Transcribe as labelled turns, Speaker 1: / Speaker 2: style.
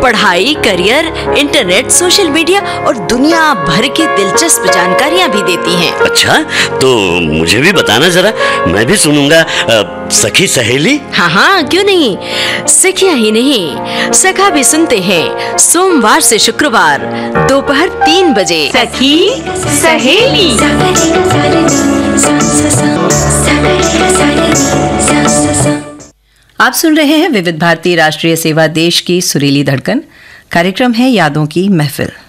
Speaker 1: पढ़ाई, career, internet, social media और दुनिया भर की दिलचस्प जानकारियाँ भी देती हैं।
Speaker 2: अच्छा, तो मुझे भी बताना जरा, मैं भी सुनूंगा। सखी सहेली?
Speaker 1: हाँ, क्यों नहीं। सखिया ही नहीं, सखा भी सुनते हैं सोमवार से शुक्रवार दोपहर 3 बजे।
Speaker 3: सखी सहेली।
Speaker 4: आप सुन रहे हैं विविध भारती राष्ट्रीय सेवा देश की सुरीली धड़कन। कार्यक्रम है यादों की महफिल।